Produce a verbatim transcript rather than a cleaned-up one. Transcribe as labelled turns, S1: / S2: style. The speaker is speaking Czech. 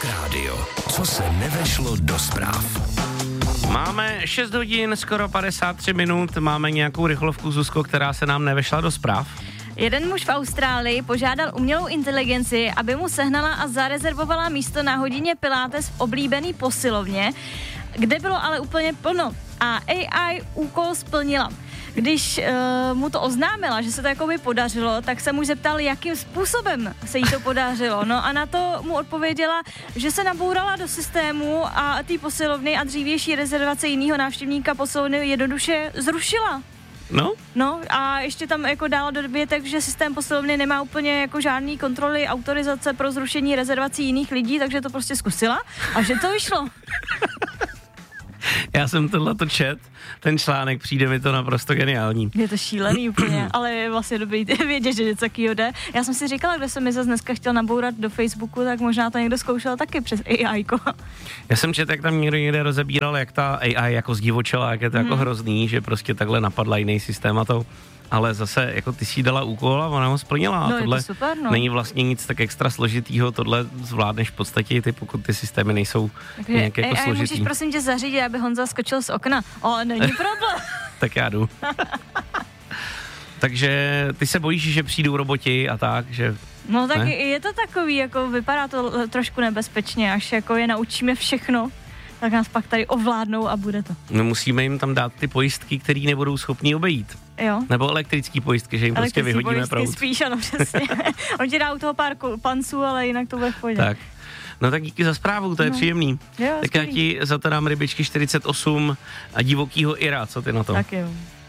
S1: Rádio, co se nevešlo do zpráv.
S2: Máme šest hodin, skoro padesát tři minut, máme nějakou rychlovku, Zuzko, která se nám nevešla do zpráv.
S3: Jeden muž v Austrálii požádal umělou inteligenci, aby mu sehnala a zarezervovala místo na hodině pilates v oblíbený posilovně, kde bylo ale úplně plno. A A I úkol splnila. Když uh, mu to oznámila, že se to jakoby podařilo, tak se muž zeptal, jakým způsobem se jí to podařilo. No a na to mu odpověděla, že se nabourala do systému a té posilovny a dřívější rezervace jiného návštěvníka posilovny jednoduše zrušila.
S2: No?
S3: No a ještě tam jako dala do doby, že systém posilovny nemá úplně jako žádný kontroly, autorizace pro zrušení rezervací jiných lidí, takže to prostě zkusila a že to vyšlo.
S2: Já jsem tohleto čet, ten článek, přijde mi to naprosto geniální.
S3: Je to šílený úplně, ale je vlastně dobrý vědět, že něco takového jde. Já jsem si říkala, kde jsem mi zase dneska chtěl nabourat do Facebooku, tak možná to někdo zkoušel taky přes A I ko.
S2: Já jsem čet, jak tam někdo někde rozebíral, jak ta A I jako zdivočela, jak je to hmm. jako hrozný, že prostě takhle napadla jiný systém a to. Ale zase, jako ty si dala úkol a ona ho splnila.
S3: No,
S2: tohle
S3: je to super, no.
S2: Není vlastně nic tak extra složitýho, tohle zvládneš v podstatě, ty, pokud ty systémy nejsou
S3: Takže
S2: nějak jako
S3: A I
S2: složitý.
S3: můžeš prosím tě zařídit, aby Honza skočil z okna. O, není problém.
S2: Tak já jdu. Takže ty se bojíš, že přijdou roboti a tak, že...
S3: No tak
S2: ne?
S3: je to takový, jako vypadá to trošku nebezpečně, až jako je naučíme všechno, tak nás pak tady ovládnou a bude to.
S2: No musíme jim tam dát ty pojistky, které nebudou schopní obejít.
S3: Jo.
S2: Nebo elektrický pojistky, že jim prostě vyhodíme proud.
S3: Spíš, ano, přesně. On ti dá u toho pár panců, ale jinak to bude v pohodě.
S2: Tak. No tak díky za zprávu, to je
S3: no.
S2: příjemný.
S3: Jo,
S2: tak já ti za to dám rybičky čtyřicet osm a divokýho Ira, co ty na to?
S3: Tak jo.